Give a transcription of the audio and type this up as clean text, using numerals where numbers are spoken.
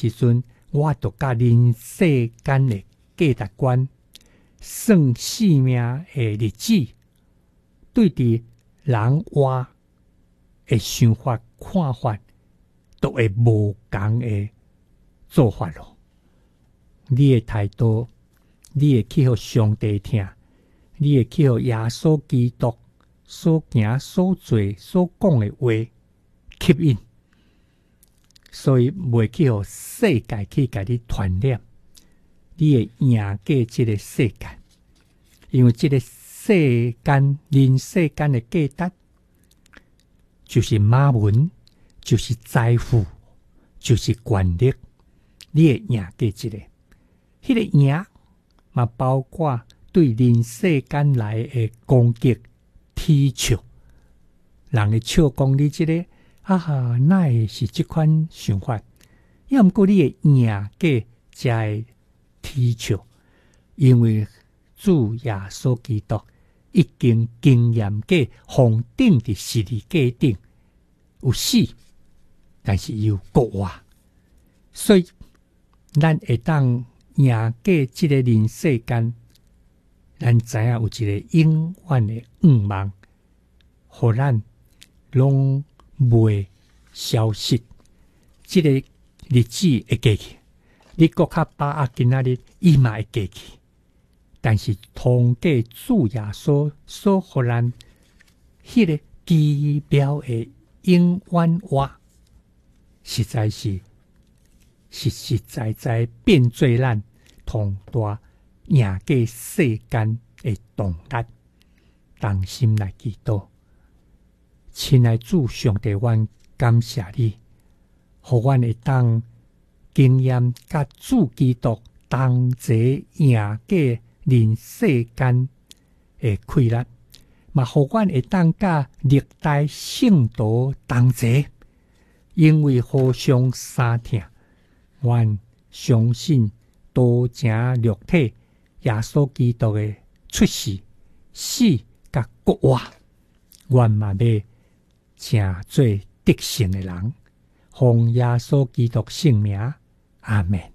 时阵，我就甲人世间的价值观、算性命的日子，对伫人活的想法、看法，都会无同的做法咯。你的态度，你会去互上帝听，你会去互耶稣基督所行所做所讲的话吸引，所以袂去互世界去甲你传染。你会赢过这个世界，因为这个世间人世间的价值，就是马文，就是财富，就是权力。你会赢过这个，迄个赢嘛包括对人世间来的攻击、踢笑。人会笑讲你这个哪会是这款想法？要毋过你会赢过这个踢笑，因为主耶稣基督已经经验过红顶的十字架顶有死，但是又国活，所以咱会当赢过这个人世间，咱知影有一个永远的愿望，互咱拢袂消失。这个日子会过去，你搁较把握今仔日，伊嘛会过去。但是通过主耶稣所互咱迄个奇妙的永远话，实在是实实在在变做咱同大赢过世间的动力。同心来祈祷，亲爱主上帝，阮感谢你，互阮会当经验甲主基督同齐赢过人世间的困难，嘛互阮会当甲历代圣徒同齐，因为互相相听。阮相信道成肉体耶稣基督的出世、死甲国活，阮嘛要成做得胜的人，奉耶稣基督圣名，阿们。